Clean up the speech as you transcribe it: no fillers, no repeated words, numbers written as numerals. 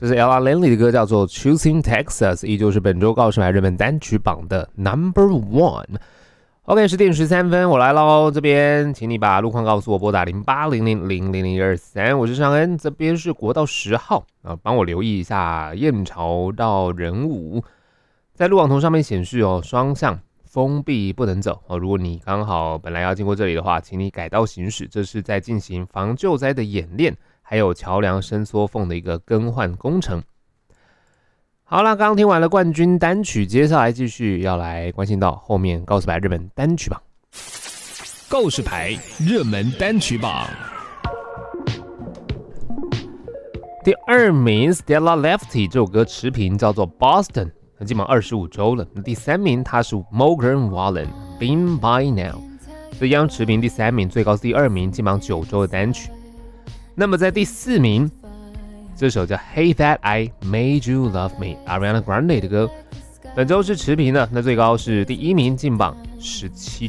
这是 Ella Langley 的歌，叫做 Choosing Texas， 依旧是本周告示牌热门单曲榜的 No.1。OK， 10点13分，我来喽。这边请你把路况告诉我，拨打0800000023。我是尚恩，这边是国道10号啊，帮我留意一下燕巢到仁武，在路网图上面显示双向封闭不能走哦。如果你刚好本来要经过这里的话，请你改道行驶。这是在进行防救灾的演练，还有桥梁伸缩缝的一个更换工程。好啦，刚刚听完了冠军单曲，接下来继续要来关心到后面告示牌热门单曲榜。 告示牌热门单曲榜第2名 Stella Lefty 这首歌持平，叫做 Boston， 进榜25周了。第3名它是 Morgan Wallen Been By Now， 这一样持平第3名，最高是第2名，进榜9周的单曲。那么在第4名，这首叫 Hey That I Made You Love Me Ariana Grande 的歌，本周是持平的，那最高是第1名，进榜17